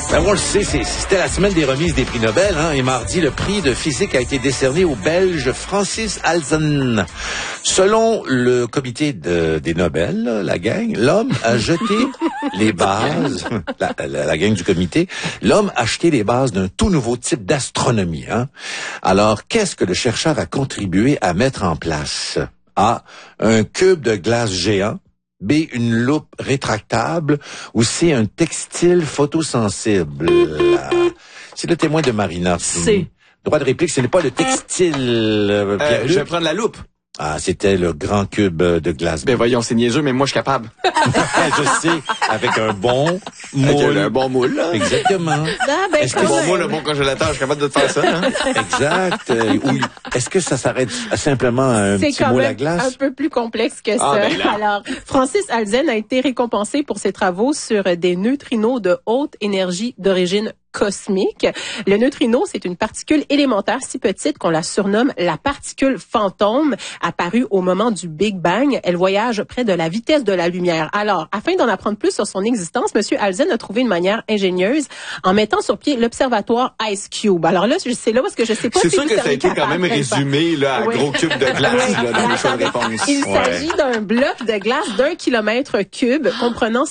Ben, on le sait, c'était la semaine des remises des prix Nobel, hein, et mardi, le prix de physique a été décerné au Belge Francis Halzen. Selon le comité des Nobel, la gang, l'homme a jeté les bases, la gang du comité, l'homme a jeté les bases d'un tout nouveau type d'astronomie, hein. Alors, qu'est-ce que le chercheur a contribué à mettre en place? A, un cube de glace géant. B, une loupe rétractable, ou C, un textile photosensible. C'est le témoin de Marina. C. Droit de réplique, ce n'est pas le textile. Je vais prendre la loupe. Ah, c'était le grand cube de glace. Ben voyons, c'est niaiseux, mais moi je suis capable. Je sais, avec un bon moule. Avec un bon moule, là. Exactement. Ah, ben, Est-ce que Un bon moule, un bon congélateur, je suis capable de te faire ça, hein? Exact. Oui. Est-ce que ça s'arrête simplement à un C'est petit quand moule à même glace? un peu plus complexe que ça. Ah, ben là. Alors, Francis Halzen a été récompensé pour ses travaux sur des neutrinos de haute énergie d'origine cosmique. Le neutrino, c'est une particule élémentaire si petite qu'on la surnomme la particule fantôme, apparue au moment du Big Bang. Elle voyage près de la vitesse de la lumière. Alors, afin d'en apprendre plus sur son existence, Monsieur Halzen a trouvé une manière ingénieuse en mettant sur pied l'observatoire Ice Cube. Alors là, c'est là parce que je sais pas C'est si sûr vous que ça a seriez été quand capable même de faire. résumé, là, à Oui. gros cube de glace, là, dans les choix de Attendez, réponse. il s'agit d'un bloc de glace d'1 km cube comprenant